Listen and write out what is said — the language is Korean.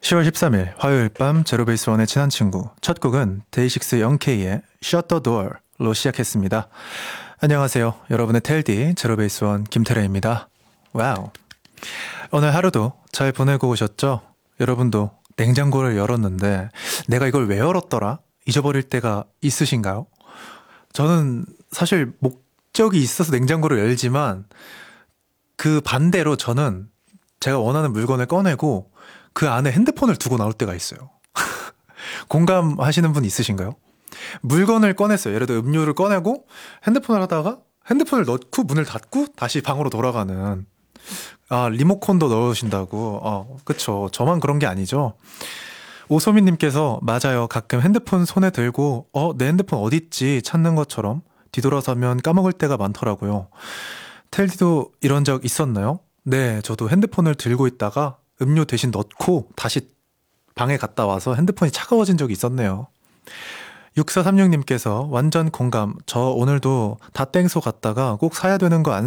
10월 13일 화요일 밤 제로베이스원의 친한 친구 첫 곡은 데이식스 영케이의 Shut the Door로 시작했습니다. 안녕하세요. 여러분의 텔디 제로베이스원 김태래입니다. 와우. 오늘 하루도 잘 보내고 오셨죠? 여러분도 냉장고를 열었는데 내가 이걸 왜 열었더라? 잊어버릴 때가 있으신가요? 저는 사실 목적이 있어서 냉장고를 열지만 그 반대로 저는 제가 원하는 물건을 꺼내고 그 안에 핸드폰을 두고 나올 때가 있어요. 공감하시는 분 있으신가요? 물건을 꺼냈어요. 예를 들어 음료를 꺼내고 핸드폰을 하다가 핸드폰을 넣고 문을 닫고 다시 방으로 돌아가는. 아, 리모컨도 넣으신다고. 그쵸. 저만 그런 게 아니죠. 오소민님께서 맞아요. 가끔 핸드폰 손에 들고 내 핸드폰 어딨지 찾는 것처럼 뒤돌아서면 까먹을 때가 많더라고요. 텔디도 이런 적 있었나요? 네, 저도 핸드폰을 들고 있다가 음료 대신 넣고 다시 방에 갔다 와서 핸드폰이 차가워진 적이 있었네요. 6436님께서 완전 공감. 저 오늘도 닷땡소 갔다가 꼭 사야 되는 거 안